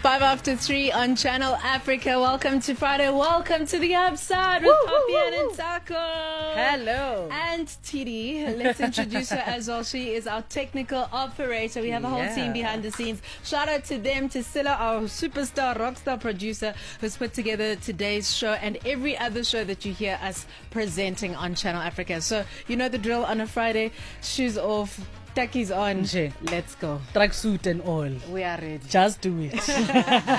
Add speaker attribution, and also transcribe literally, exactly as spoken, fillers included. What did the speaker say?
Speaker 1: Five after three on Channel Africa. Welcome to Friday. Welcome to the Upside with Poppy and Taco.
Speaker 2: Hello.
Speaker 1: And T D. Let's introduce her as well. She is our technical operator. We have a whole
Speaker 2: Yeah.
Speaker 1: team behind the scenes. Shout out to them, to Silla, our superstar rockstar producer, who's put together today's show and every other show that you hear us presenting on Channel Africa. So you know the drill on a Friday. Shoes off. Takis on.
Speaker 2: Nje.
Speaker 1: Let's go.
Speaker 2: Tracksuit and all.
Speaker 1: We are ready.
Speaker 2: Just do it.